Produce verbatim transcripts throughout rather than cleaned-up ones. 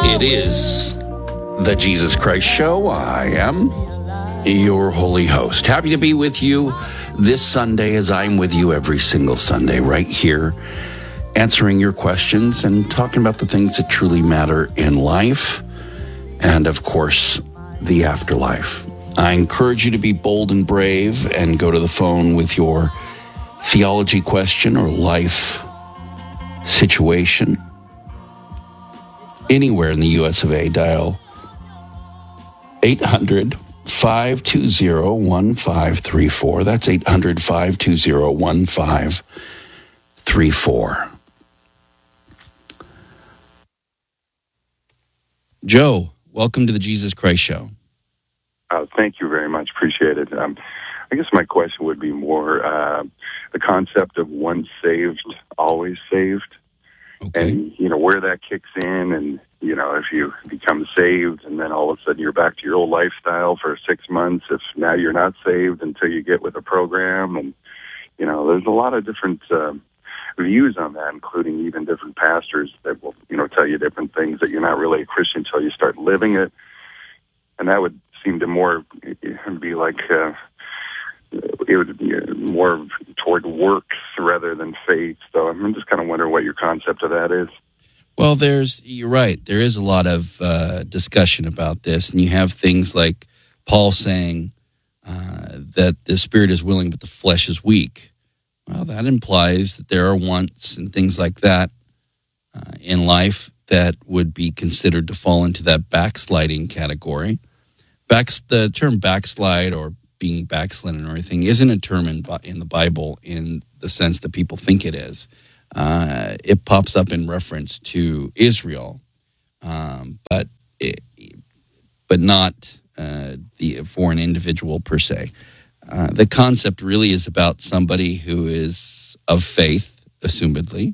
It is the Jesus Christ Show. I am your holy host. Happy to be with you this Sunday as I'm with you every single Sunday right here, answering your questions and talking about the things that truly matter in life and, of course, the afterlife. I encourage you to be bold and brave and go to the phone with your theology question or life situation. Anywhere in the U S of A, dial eight hundred, five two zero, one five three four. That's eight hundred, five two zero, one five three four. Joe, welcome to the Jesus Christ Show. Uh, thank you very much. Appreciate it. Um, I guess my question would be more uh, the concept of once saved, always saved. Okay. And, you know, where that kicks in and, you know, if you become saved and then all of a sudden you're back to your old lifestyle for six months, if now you're not saved until you get with a program. And, you know, there's a lot of different um, views on that, including even different pastors that will, you know, tell you different things that you're not really a Christian until you start living it. And that would seem to more be like... Uh, it would be more toward works rather than faith. So I'm just kind of wondering what your concept of that is. Well, there's, you're right. There is a lot of uh, discussion about this. And you have things like Paul saying uh, that the spirit is willing, but the flesh is weak. Well, that implies that there are wants and things like that uh, in life that would be considered to fall into that backsliding category. Backs, the term backslide or being backslidden or everything isn't a term in, in the Bible in the sense that people think it is. Uh, it pops up in reference to Israel, um, but it, but not uh, the for an individual per se. Uh, the concept really is about somebody who is of faith, assumedly,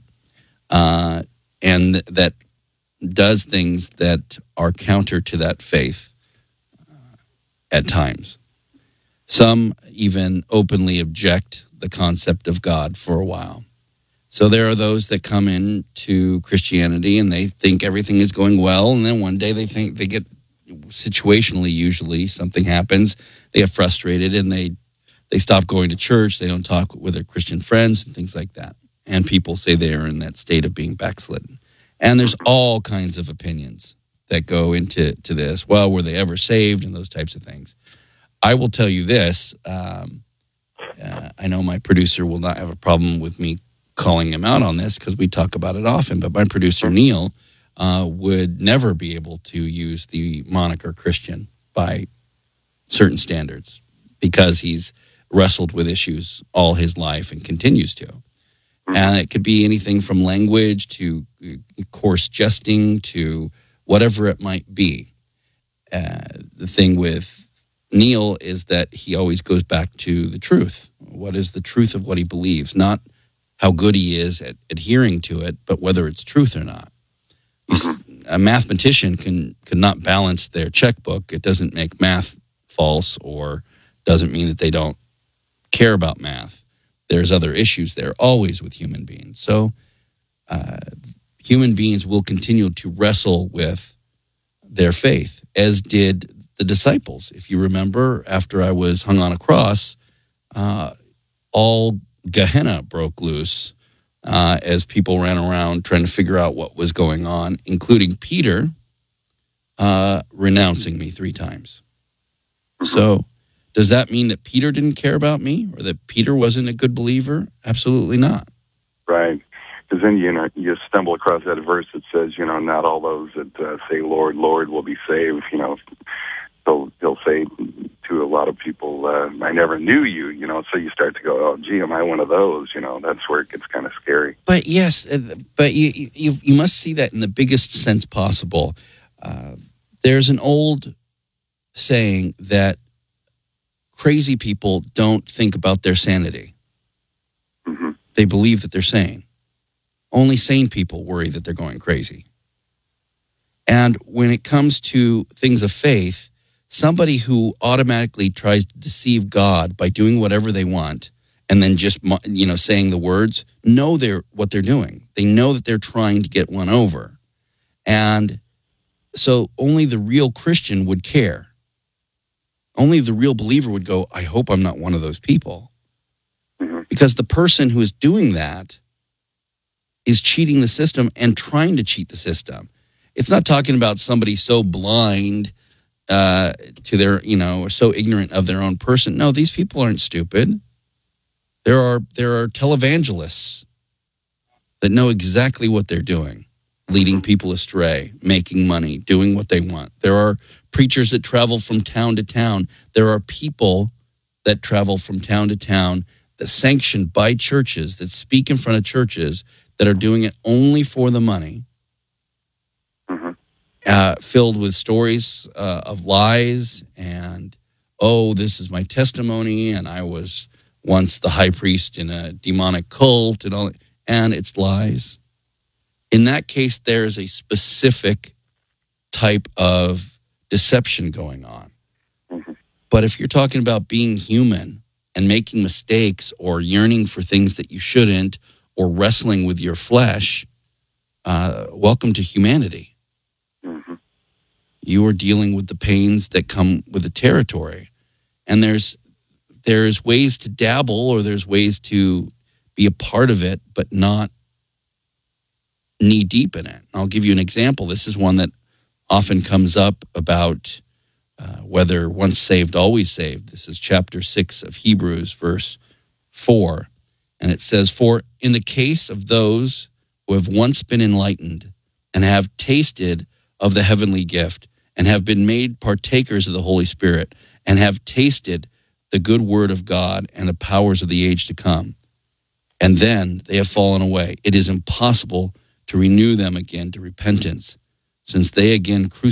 uh, and that does things that are counter to that faith uh, at times. Some even openly object the concept of God for a while. So there are those that come into Christianity and they think everything is going well, and then one day they think they get situationally, usually something happens, they get frustrated and they they stop going to church, they don't talk with their Christian friends and things like that. And people say they are in that state of being backslidden. And there's all kinds of opinions that go into to this. Well, were they ever saved and those types of things. I will tell you this, um, uh, I know my producer will not have a problem with me calling him out on this because we talk about it often, but my producer, Neil, uh, would never be able to use the moniker Christian by certain standards because he's wrestled with issues all his life and continues to. And it could be anything from language to coarse jesting to whatever it might be. Uh, the thing with Neil is that he always goes back to the truth. What is the truth of what he believes? Not how good he is at adhering to it, but whether it's truth or not. Mm-hmm. A mathematician can cannot balance their checkbook. It doesn't make math false or doesn't mean that they don't care about math. There's other issues there always with human beings. So uh, human beings will continue to wrestle with their faith, as did the disciples. If you remember, after I was hung on a cross, uh, all Gehenna broke loose uh, as people ran around trying to figure out what was going on, including Peter uh, renouncing me three times. So does that mean that Peter didn't care about me or that Peter wasn't a good believer? Absolutely not. Right. Because then, you know, you stumble across that verse that says, you know, not all those that uh, say, Lord, Lord, will be saved. You know, they'll, they'll say to a lot of people, uh, I never knew you, you know, so you start to go, oh, gee, am I one of those? You know, that's where it gets kind of scary. But yes, but you, you, you must see that in the biggest sense possible. Uh, there's an old saying that crazy people don't think about their sanity. Mm-hmm. They believe that they're sane. Only sane people worry that they're going crazy. And when it comes to things of faith, somebody who automatically tries to deceive God by doing whatever they want and then just, you know, saying the words, know they're what they're doing. They know that they're trying to get one over. And so only the real Christian would care. Only the real believer would go, I hope I'm not one of those people. Mm-hmm. Because the person who is doing that is cheating the system and trying to cheat the system. It's not talking about somebody so blind uh, to their, you know, or so ignorant of their own person. No, these people aren't stupid. There are there are televangelists that know exactly what they're doing, leading people astray, making money, doing what they want. There are preachers that travel from town to town. There are people that travel from town to town that sanctioned by churches, that speak in front of churches, that are doing it only for the money, Mm-hmm. uh, filled with stories uh, of lies and, oh, this is my testimony, and I was once the high priest in a demonic cult, and all, and it's lies. In that case, there is a specific type of deception going on. Mm-hmm. But if you're talking about being human and making mistakes or yearning for things that you shouldn't or wrestling with your flesh, uh, welcome to humanity. Mm-hmm. You are dealing with the pains that come with the territory. And there's there's ways to dabble, or there's ways to be a part of it, but not knee deep in it. I'll give you an example. This is one that often comes up about uh, whether once saved, always saved. This is chapter six of Hebrews, verse four. And it says, for in the case of those who have once been enlightened and have tasted of the heavenly gift and have been made partakers of the Holy Spirit and have tasted the good word of God and the powers of the age to come, and then they have fallen away, it is impossible to renew them again to repentance, since they again crucified